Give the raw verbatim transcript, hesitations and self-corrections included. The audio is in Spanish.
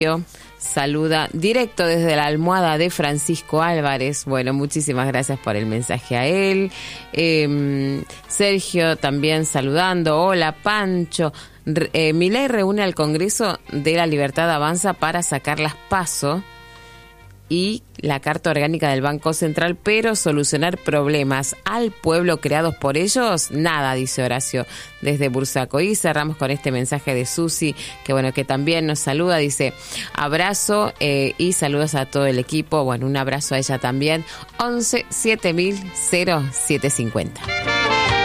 Saluda directo desde la almohada de Francisco Álvarez. Bueno, muchísimas gracias por el mensaje a él. Eh, Sergio también saludando. Hola, Pancho. Eh, Milei reúne al Congreso de la Libertad Avanza para sacar las PASO y la Carta Orgánica del Banco Central, pero solucionar problemas al pueblo creados por ellos, nada, dice Horacio desde Bursaco. Y cerramos con este mensaje de Susi, que bueno, que también nos saluda, dice abrazo eh, y saludos a todo el equipo. Bueno, un abrazo a ella también. once siete mil cero siete cincuenta.